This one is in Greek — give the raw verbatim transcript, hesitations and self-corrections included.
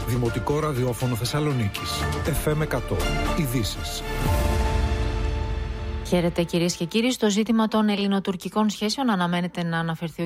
Δημοτικό ραδιόφωνο Θεσσαλονίκης. εφ εμ εκατό. Ειδήσεις. Χαίρετε κυρίες και κύριοι. Στο ζήτημα των ελληνοτουρκικών σχέσεων αναμένεται να αναφερθεί ο